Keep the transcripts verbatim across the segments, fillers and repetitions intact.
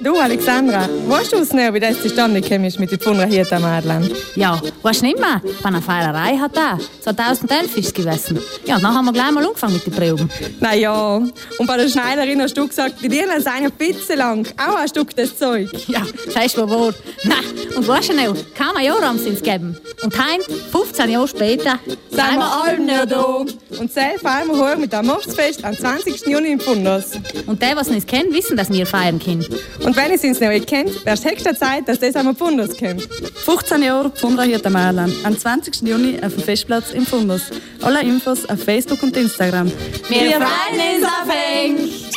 Du, Alexandra, weißt du schnell, wie das zustande gekommen ist mit den Pfundner hier am Adland? Ja, weißt du nicht mehr? Bei einer Feierei hat er. zweitausendelf ist es gewesen. Ja, und dann haben wir gleich mal angefangen mit den Proben. Na ja, und bei der Schneiderin hast du gesagt, die Diener seien ein bisschen lang. Auch ein Stück das Zeug. Ja, sagst du wohl. Nein, und weißt du noch, kaum ein Jahr haben sie uns gegeben. Und heute, fünfzehn Jahre später, sind wir alle nicht da. Und selbst feiern wir heute mit dem Mostsfest am zwanzigsten Juni in Pfunders. Und die, die es nicht kennen, wissen, dass wir feiern können. Und wenn ihr es noch nicht kennt, wäre es höchste Zeit, dass das einmal Pfunders kennt. fünfzehn Jahre Pfundner hier am Adland. Am zwanzigsten Juni auf dem Festplatz in Pfunders. Alle Infos auf Facebook und Instagram. Wir, wir freuen uns auf euch!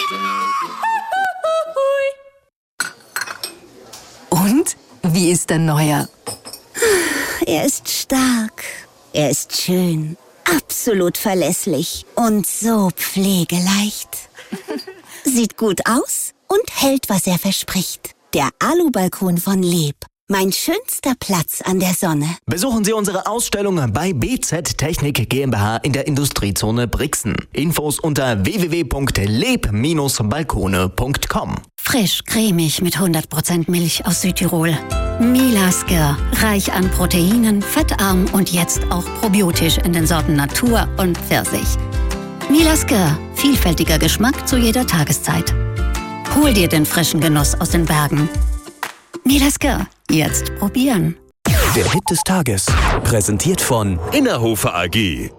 Und? Wie ist der Neuer? Er ist stark. Er ist schön. Absolut verlässlich. Und so pflegeleicht. Sieht gut aus und hält, was er verspricht. Der Alubalkon von Leb. Mein schönster Platz an der Sonne. Besuchen Sie unsere Ausstellung bei B Z Technik GmbH in der Industriezone Brixen. Infos unter w w w punkt leb Bindestrich balkone punkt com. Frisch, cremig mit hundert Prozent Milch aus Südtirol. Milasker, reich an Proteinen, fettarm und jetzt auch probiotisch in den Sorten Natur und Pfirsich. Milasker, vielfältiger Geschmack zu jeder Tageszeit. Hol dir den frischen Genuss aus den Bergen. Milasker, jetzt probieren. Der Hit des Tages, präsentiert von Innerhofer A G.